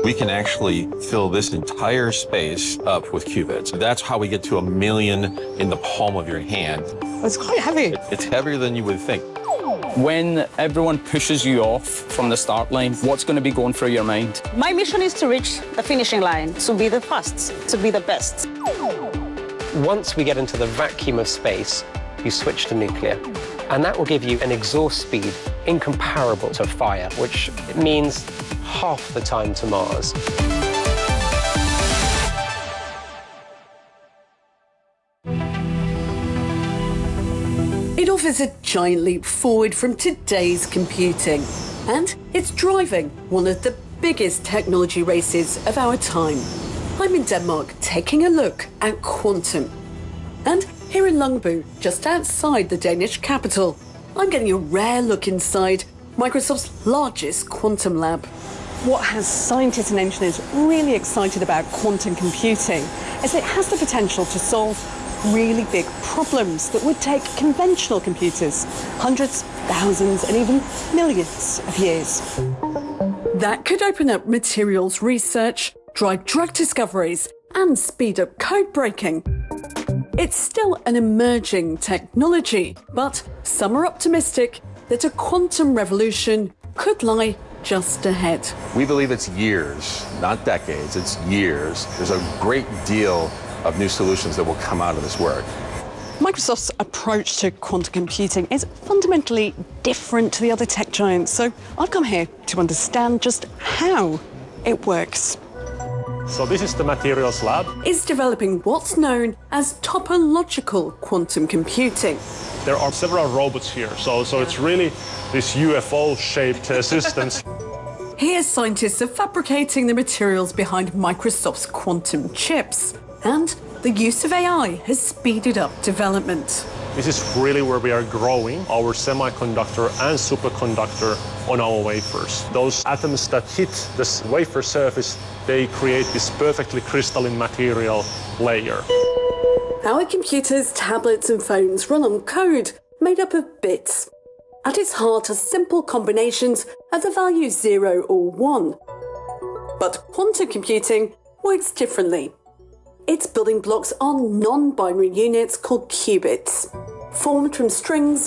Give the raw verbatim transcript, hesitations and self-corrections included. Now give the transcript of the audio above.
we can actually fill this entire space up with qubits. That's how we get to a million in the palm of your hand. It's quite heavy. It's heavier than you would think. When everyone pushes you off from the start line, what's going to be going through your mind? My mission is to reach the finishing line, to be the first, to be the best. Once we get into the vacuum of space, you switch to nuclear. And that will give you an exhaust speed incomparable to fire, which means half the time to Mars. It offers a giant leap forward from today's computing, and it's driving one of the biggest technology races of our time. I'm in Denmark taking a look at quantum. And here in Longbu, just outside the Danish capital, I'm getting a rare look inside Microsoft's largest quantum lab. What has scientists and engineers really excited about quantum computing is it has the potential to solve really big problems that would take conventional computers hundreds, thousands, and even millions of years. That could open up materials research, drive drug discoveries, and speed up code breaking. It's still an emerging technology, but some are optimistic that a quantum revolution could lie just ahead. We believe it's years, not decades, it's years. There's a great deal of new solutions that will come out of this work. Microsoft's approach to quantum computing is fundamentally different to the other tech giants, so I've come here to understand just how it works. So this is the materials lab. Is developing what's known as topological quantum computing. There are several robots here, so, so it's really these U F O-shaped uh, systems. Here, scientists are fabricating the materials behind Microsoft's quantum chips, and the use of A I has speeded up development. This is really where we are growing our semiconductor and superconductor on our wafers. Those atoms that hit the wafer surface, they create this perfectly crystalline material layer. Our computers, tablets and phones run on code made up of bits. At its heart are simple combinations of the values zero or one. But quantum computing works differently. Its building blocks are non-binary units called qubits, formed from strings